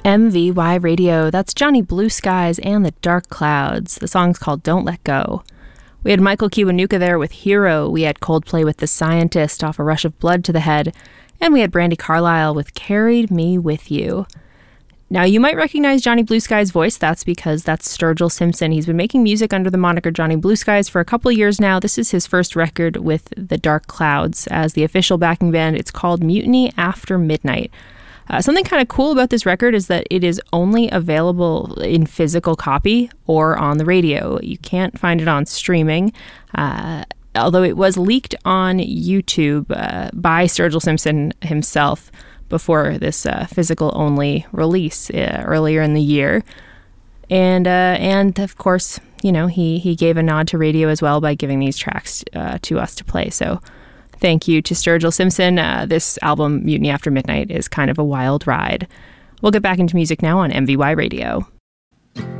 MVY Radio, that's Johnny Blue Skies and the Dark Clouds. The song's called Don't Let Go. We had Michael Kiwanuka there with Hero. We had Coldplay with The Scientist off A Rush of Blood to the Head. And we had Brandi Carlile with Carried Me With You. Now, you might recognize Johnny Blue Skies' voice. That's because that's Sturgill Simpson. He's been making music under the moniker Johnny Blue Skies for a couple of years now. This is his first record with The Dark Clouds as the official backing band. It's called Mutiny After Midnight. Something kind of cool about this record is that it is only available in physical copy or on the radio. You can't find it on streaming, although it was leaked on YouTube by Sturgill Simpson himself before this physical-only release earlier in the year. And of course, you know, he gave a nod to radio as well by giving these tracks to us to play. So thank you to Sturgill Simpson. This album, Mutiny After Midnight, is kind of a wild ride. We'll get back into music now on MVY Radio.